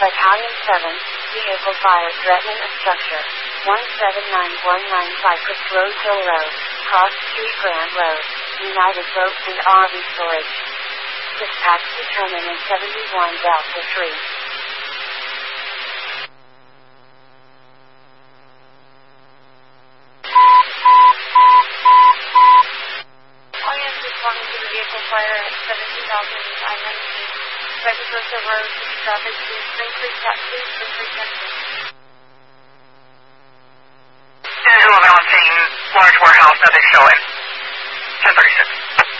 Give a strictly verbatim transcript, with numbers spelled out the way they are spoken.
Battalion seven, vehicle fire threatening a structure. one seven nine one nine Cypress Road Hill Road, Cross Street Grand Road, United Boats and R V Storage. Dispatch determined in seventy-one Delta three. Responding to the vehicle fire at seventeen thousand nine hundred feet. Cypress Road Hill Road, traffic to Spring Creek Taxi, Spring Creek Texas. ten eleven on scene, large warehouse, nothing showing. ten thirty-six.